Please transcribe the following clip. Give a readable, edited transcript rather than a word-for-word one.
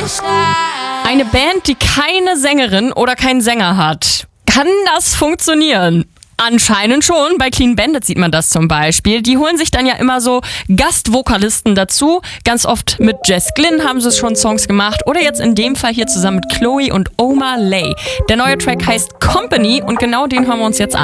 Eine Band, die keine Sängerin oder keinen Sänger hat. Kann das funktionieren? Anscheinend schon. Bei Clean Bandit sieht man das zum Beispiel. Die holen sich dann ja immer so Gastvokalisten dazu. Ganz oft mit Jess Glynn haben sie schon Songs gemacht. Oder jetzt in dem Fall hier zusammen mit Chloe und Omar Lay. Der neue Track heißt Company und genau den hören wir uns jetzt an.